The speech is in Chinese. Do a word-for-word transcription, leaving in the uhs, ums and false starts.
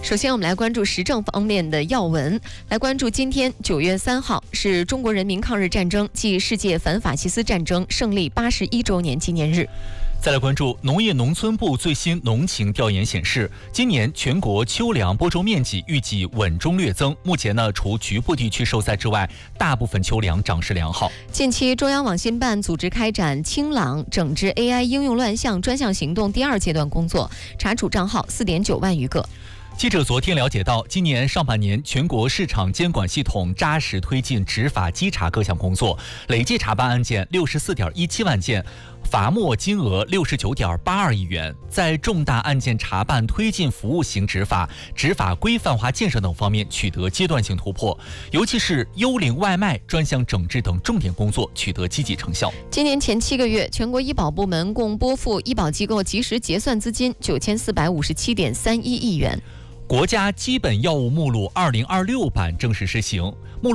首先，我们来关注时政方面的要闻。来关注今天九月三号是中国人民抗日战争暨世界反法西斯战争胜利八十一周年纪念日。 再来关注农业农村部最新农情调研显示，今年全国秋粮播种面积预计稳中略增。目前呢，除局部地区受灾之外，大部分秋粮长势良好。 近期，中央网信办组织开展清朗整治 A I 应用乱象专项行动第二阶段工作，查处账号四点九万余个。 记者昨天了解到，今年上半年全国市场监管系统扎实推进执法稽查各项工作，累计查办案件六十四点一七万件，罚没金额六十九点八二亿元。在重大案件查办、推进服务型执法、执法规范化建设等方面取得阶段性突破，尤其是幽灵外卖专项整治等重点工作取得积极成效。 今年前七个月，全国医保部门共拨付医保机构及时结算资金九千四百五十七点三一亿元。 国家基本药物目录二零二六版正式施行。